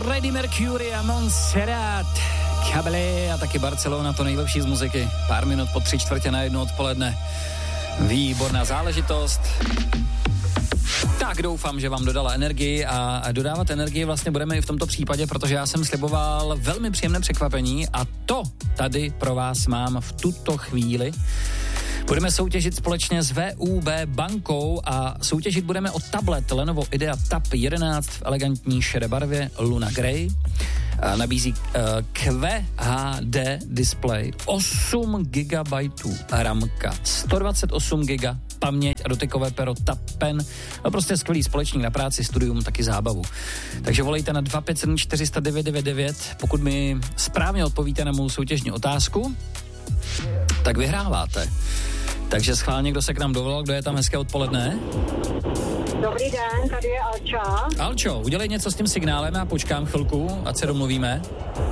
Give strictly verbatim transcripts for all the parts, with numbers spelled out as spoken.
Freddie Mercury a Montserrat Caballé a taky Barcelona, to nejlepší z muziky. Pár minut po tři čtvrtě na jednu odpoledne. Výborná záležitost. Tak doufám, že vám dodala energii a dodávat energii vlastně budeme i v tomto případě, protože já jsem sliboval velmi příjemné překvapení a to tady pro vás mám v tuto chvíli. Budeme soutěžit společně s V U B bankou a soutěžit budeme o tablet Lenovo Idea Tab jedenáct v elegantní šedé barvě Luna Grey. Nabízí Q H D display, osm gigabajtů ramka, sto dvacet osm gigabajtů paměť a dotykové pero Tab Pen. No prostě skvělý společník na práci, studium, taky zábavu. Takže volejte na dva pět sedm čtyři sta devět devět devět, pokud mi správně odpovíte na mou soutěžní otázku, tak vyhráváte. Takže schválně, kdo se k nám dovolal, kdo je tam, hezké odpoledne. Dobrý den, tady je Alča. Alčo, udělej něco s tím signálem, já počkám chvilku, ať se domluvíme.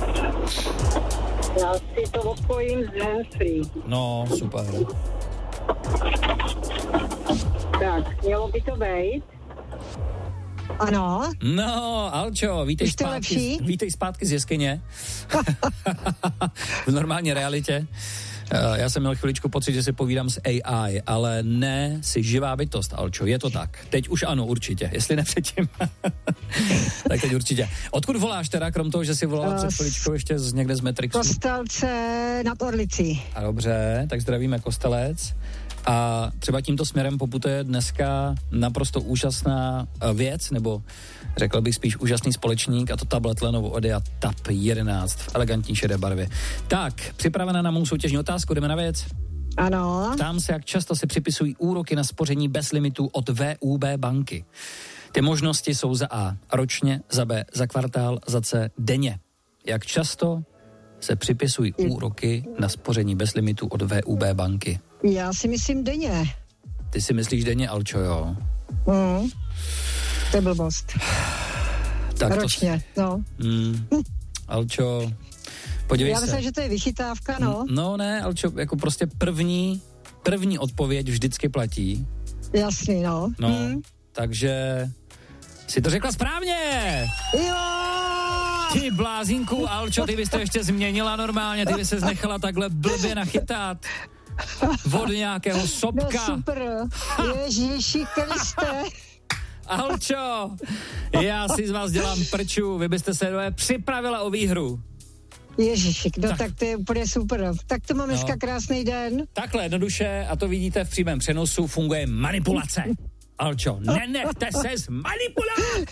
Já si to odpojím z handsfree. No, super. Tak, mělo by to být. Ano. No, Alčo, vítej zpátky, vítej zpátky z jeskyně. V normální realitě. Já jsem měl chviličku pocit, že si povídám s A I, ale ne, jsi živá bytost, Alčo, je to tak. Teď už ano, určitě, jestli ne předtím. Tak teď určitě. Odkud voláš teda, krom toho, že jsi volala před chviličkou ještě z někde z Matrixu? Kostelce nad Orlicí. A dobře, tak zdravíme Kostelec. A třeba tímto směrem poputuje dneska naprosto úžasná věc, nebo řekl bych spíš úžasný společník, a to tablet Lenovo Idea Tab jedenáct v elegantní šedé barvě. Tak, připravena na mou soutěžní otázku, jdeme na věc? Ano. Ptám se, jak často se připisují úroky na spoření bez limitů od V U B banky. Ty možnosti jsou za A ročně, za B za kvartál, za C denně. Jak často se připisují úroky na spoření bez limitů od V U B banky? Já si myslím denně. Ty si myslíš denně, Alčo, jo? Mm. To je blbost. Tak ročně, to... no. Mm. Alčo, podívej Já se. myslím, že to je vychytávka, no. No ne, Alčo, jako prostě první, první odpověď vždycky platí. Jasný, no. No, mm. takže si to řekla správně! Jo! Ty blázinku, Alčo, ty bys to ještě změnila normálně, ty bys se nechala takhle blbě nachytat od nějakého sopka. No super, Ježíši Kriste. Alčo, já si z vás dělám prču, vy byste se připravila o výhru. Ježiši, no tak, tak to je úplně super. Tak to mám no. dneska krásný den. Takhle jednoduše, a to vidíte v přímém přenosu, funguje manipulace. Alčo, nenechte se zmanipulovat!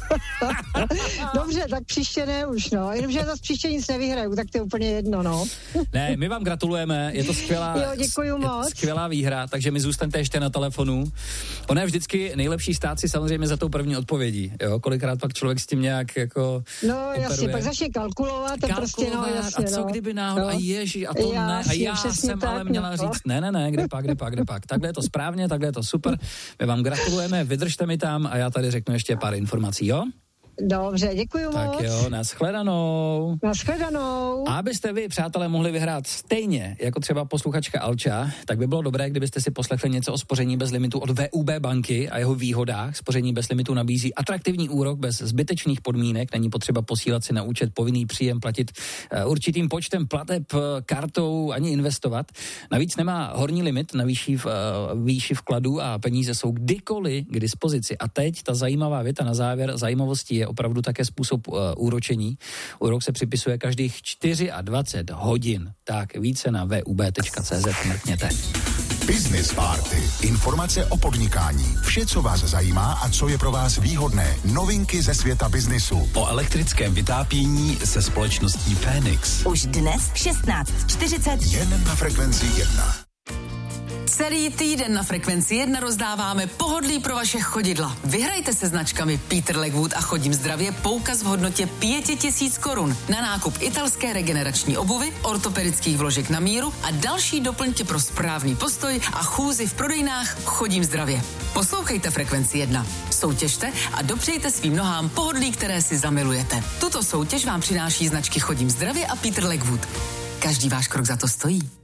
Dobře, tak příště ne už, no. Jenomže zase příště nic nevyhraju, tak to je úplně jedno, no. Ne, my vám gratulujeme, je to skvělá, jo, děkuju moc. skvělá výhra, takže mi zůstaňte ještě na telefonu. Ono je vždycky nejlepší stát si samozřejmě za tou první odpovědí, jo, kolikrát pak člověk s tím nějak jako no operuje. Jasně, pak začne kalkulovat, kalkulovat prostě no jasně, a co no. kdyby náhodou, no. a ježi, a to jasně, ne, a já jsem tak, ale měla no. říct, ne, ne, ne, kde pak, kde pak, kde pak, takhle je to správně, takhle je to super, my vám gratulujeme, vydržte mi tam a já tady řeknu ještě pár informací, jo? Dobře, děkuju tak moc. Tak jo, nashledanou. Nashledanou. A abyste vy, přátelé, mohli vyhrát stejně jako třeba posluchačka Alča, tak by bylo dobré, kdybyste si poslechli něco o spoření bez limitu od V U B banky a jeho výhodách. Spoření bez limitu nabízí atraktivní úrok bez zbytečných podmínek, není potřeba posílat si na účet povinný příjem, platit uh, určitým počtem plateb uh, kartou ani investovat. Navíc nemá horní limit na výši, uh, výši vkladu a peníze jsou kdykoliv k dispozici. A teď ta zajímavá věta na závěr, zajímavostí je opravdu také způsob uh, úročení. Úrok se připisuje každých dvacet čtyři hodin. Tak více na v u b tečka c z mrkněte. Business Party. Informace o podnikání. Vše, co vás zajímá a co je pro vás výhodné. Novinky ze světa biznisu. O elektrickém vytápění se společností Fénix. Už dnes v šestnáct čtyřicet. Jen na Frekvenci jedna. Celý týden na Frekvenci jedna rozdáváme pohodlí pro vaše chodidla. Vyhrajte se značkami Peter Legwood a Chodím zdravě poukaz v hodnotě pět tisíc korun na nákup italské regenerační obuvy, ortopedických vložek na míru a další doplňky pro správný postoj a chůzi v prodejnách Chodím zdravě. Poslouchejte Frekvenci jedna. Soutěžte a dopřejte svým nohám pohodlí, které si zamilujete. Tuto soutěž vám přináší značky Chodím zdravě a Peter Legwood. Každý váš krok za to stojí.